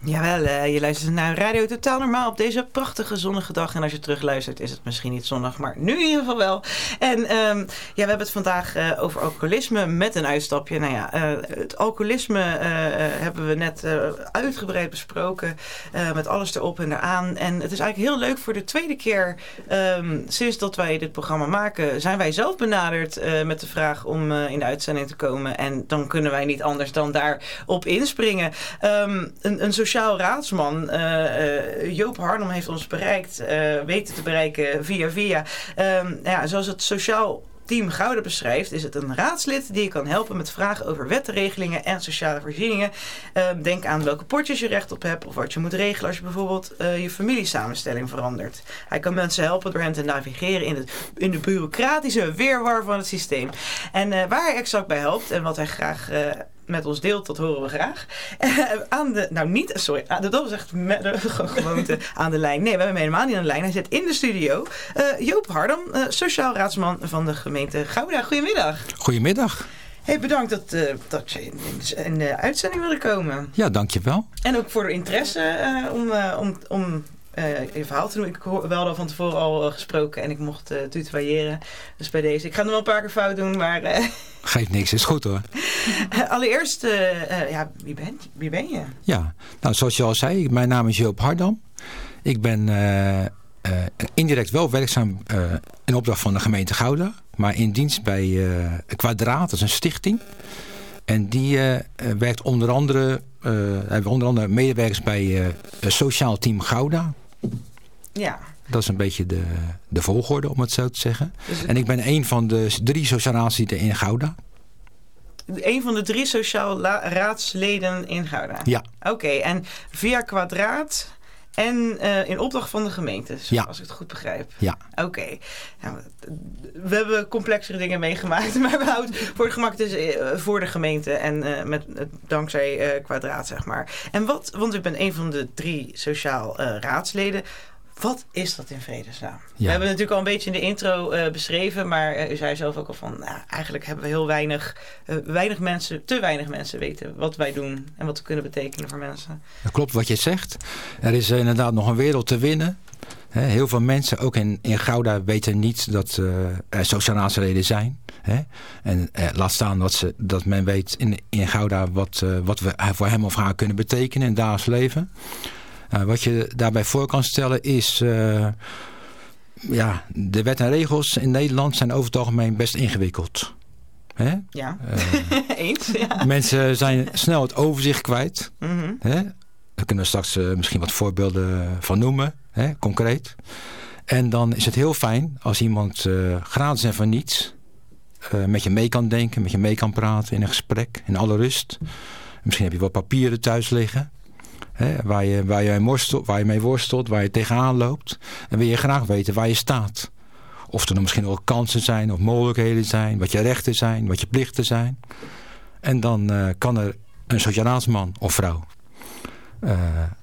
Jawel, je luistert naar Radio Totaal Normaal op deze prachtige zonnige dag. En als je terugluistert is het misschien niet zonnig, maar nu in ieder geval wel. En we hebben het vandaag over alcoholisme met een uitstapje. Nou ja, het alcoholisme hebben we net uitgebreid besproken met alles erop en eraan. En het is eigenlijk heel leuk voor de tweede keer sinds dat wij dit programma maken, zijn wij zelf benaderd met de vraag om in de uitzending te komen. En dan kunnen wij niet anders dan daarop inspringen. Een sociaal raadsman, Joop Hardam, heeft ons weten te bereiken via. Zoals het sociaal Team Gouda beschrijft, is het een raadslid die je kan helpen met vragen over wetten, regelingen en sociale voorzieningen. Denk aan welke potjes je recht op hebt of wat je moet regelen als je bijvoorbeeld je familiesamenstelling verandert. Hij kan mensen helpen door hen te navigeren in de bureaucratische wirwar van het systeem. En waar hij exact bij helpt en wat hij graag met ons deelt, dat horen we graag. Dat was echt gewoonte aan de lijn. Nee, we hebben hem helemaal niet aan de lijn. Hij zit in de studio. Joop Hardam, sociaal raadsman van de gemeente Gouda. Goedemiddag. Goedemiddag. Hey, bedankt dat je in de uitzending wilde komen. Ja, dankjewel. En ook voor de interesse om je verhaal te doen. Ik wel al van tevoren al gesproken en ik mocht tutoyeren. Dus bij deze. Ik ga het nog wel een paar keer fout doen, maar geeft niks, is goed hoor. Allereerst, wie ben je? Ja, nou zoals je al zei, mijn naam is Joop Hardam. Ik ben indirect wel werkzaam in opdracht van de gemeente Gouda. Maar in dienst bij Kwadraat, dat is een stichting. En die werkt onder andere, medewerkers bij Sociaal Team Gouda. Ja. Dat is een beetje de volgorde, om het zo te zeggen. Dus en ik ben een van de 3 sociaal raadsleden in Gouda. Een van de 3 sociaal raadsleden in Gouda? Ja. Oké, en via Kwadraat en in opdracht van de gemeente, als ik het goed begrijp. Ja. Oké. Nou, we hebben complexere dingen meegemaakt, maar we houden voor het gemak dus voor de gemeente en dankzij Kwadraat, zeg maar. En want ik ben een van de 3 sociaal raadsleden. Wat is dat in vredesnaam? Ja. We hebben het natuurlijk al een beetje in de intro beschreven, maar u zei zelf ook al van, eigenlijk hebben we heel te weinig mensen weten wat wij doen en wat we kunnen betekenen voor mensen. Dat klopt wat je zegt. Er is inderdaad nog een wereld te winnen. Heel veel mensen, ook in Gouda, weten niet dat er sociaal raadsleden zijn. En laat staan dat men weet in Gouda wat we voor hem of haar kunnen betekenen in het dagelijks leven. Wat je daarbij voor kan stellen is, de wet en regels in Nederland zijn over het algemeen best ingewikkeld. Ja, eens. Ja. Mensen zijn snel het overzicht kwijt. Mm-hmm. Daar kunnen we straks misschien wat voorbeelden van noemen, concreet. En dan is het heel fijn als iemand gratis en voor niets met je mee kan denken, met je mee kan praten in een gesprek, in alle rust. Misschien heb je wat papieren thuis liggen. Waar je mee worstelt, waar je tegenaan loopt. En wil je graag weten waar je staat. Of er misschien wel kansen zijn of mogelijkheden zijn. Wat je rechten zijn, wat je plichten zijn. En dan kan er een sociaal raadsman of vrouw